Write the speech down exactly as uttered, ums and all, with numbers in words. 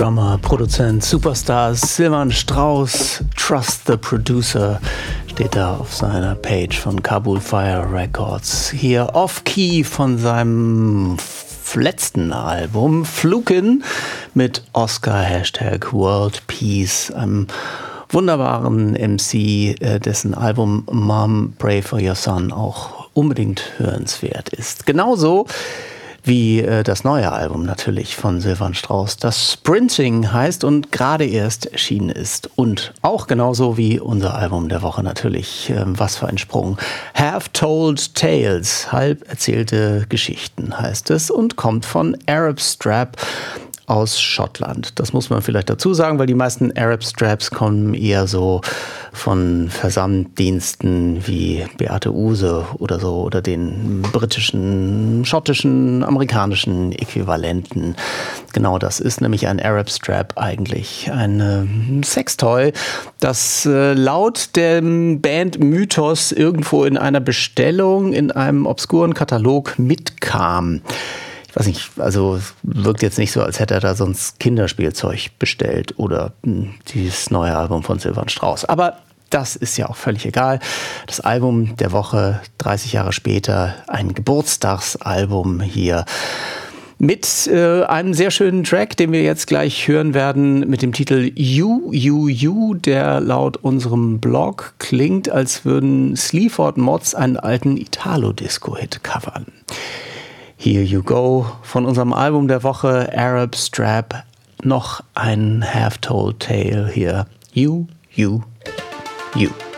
Drummer, Produzent, Superstar Silvan Strauss, Trust the Producer, steht da auf seiner Page von Kabul Fire Records. Hier Off-Key von seinem letzten Album Flukin mit Oscar Hashtag World Peace, einem wunderbaren M C, dessen Album Mom Pray for Your Son auch unbedingt hörenswert ist. Genauso wie äh, das neue Album natürlich von Silvan Strauss, das Sprinting heißt und gerade erst erschienen ist. Und auch genauso wie unser Album der Woche natürlich, äh, was für ein Sprung. Half Told Tales, halb erzählte Geschichten heißt es und kommt von Arab Strap aus Schottland. Das muss man vielleicht dazu sagen, weil die meisten Arab Straps kommen eher so von Versanddiensten wie Beate Uhse oder so oder den britischen, schottischen, amerikanischen Äquivalenten. Genau, das ist nämlich ein Arab Strap eigentlich. Ein äh, Sextoy, das äh, laut dem Band Mythos irgendwo in einer Bestellung in einem obskuren Katalog mitkam. Ich weiß nicht, also wirkt jetzt nicht so, als hätte er da sonst Kinderspielzeug bestellt oder mh, dieses neue Album von Silvan Strauss. Aber das ist ja auch völlig egal. Das Album der Woche, dreißig Jahre später, ein Geburtstagsalbum hier mit äh, einem sehr schönen Track, den wir jetzt gleich hören werden, mit dem Titel You, You, You, der laut unserem Blog klingt, als würden Sleaford Mods einen alten Italo-Disco-Hit covern. Here You Go von unserem Album der Woche Arab Strap, noch ein Half-Told Tale hier. You, You, You.